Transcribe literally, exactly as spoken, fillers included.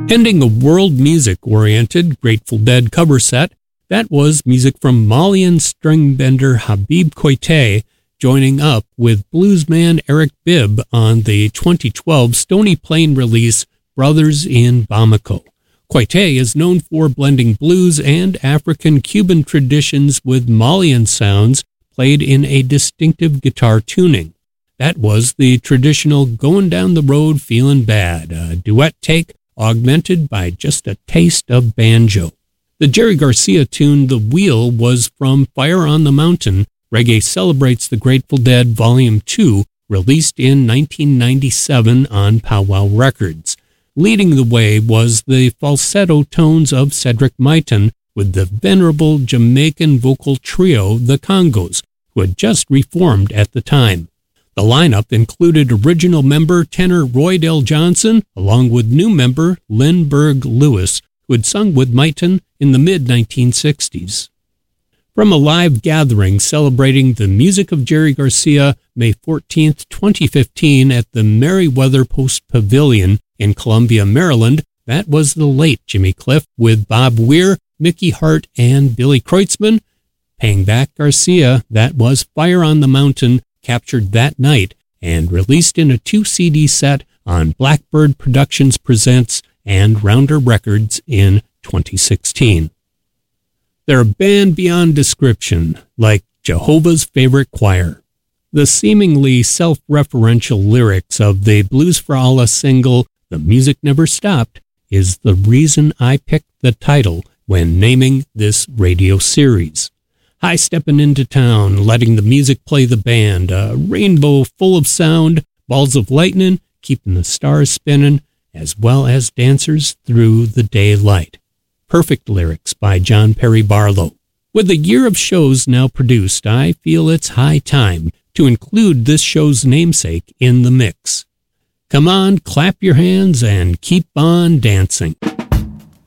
Ending a world music-oriented Grateful Dead cover set, that was music from Malian string bender Habib Koité, joining up with bluesman Eric Bibb on the twenty twelve Stony Plain release Brothers in Bamako. Koité is known for blending blues and African-Cuban traditions with Malian sounds played in a distinctive guitar tuning. That was the traditional Going Down the Road Feeling Bad, a duet take augmented by just a taste of banjo. The Jerry Garcia tune The Wheel was from Fire on the Mountain, Reggae Celebrates the Grateful Dead Volume two, released in nineteen ninety-seven on Powwow Records. Leading the way was the falsetto tones of Cedric Myton with the venerable Jamaican vocal trio The Congos, who had just reformed at the time. The lineup included original member tenor Roy Dale Johnson, along with new member Lindbergh Lewis, who had sung with Myton in the mid nineteen sixties. From a live gathering celebrating the music of Jerry Garcia, May fourteenth, twenty fifteen, at the Merriweather Post Pavilion in Columbia, Maryland, that was the late Jimmy Cliff with Bob Weir, Mickey Hart, and Billy Kreutzmann. Paying back Garcia, that was Fire on the Mountain, captured that night and released in a two C D set on Blackbird Productions Presents and Rounder Records in twenty sixteen. They're a band beyond description, like Jehovah's Favorite Choir. The seemingly self-referential lyrics of the Blues for Allah single, The Music Never Stopped, is the reason I picked the title when naming this radio series. High stepping into town, letting the music play the band, a rainbow full of sound, balls of lightning, keeping the stars spinning, as well as dancers through the daylight. Perfect lyrics by John Perry Barlow. With a year of shows now produced, I feel it's high time to include this show's namesake in the mix. Come on, clap your hands and keep on dancing.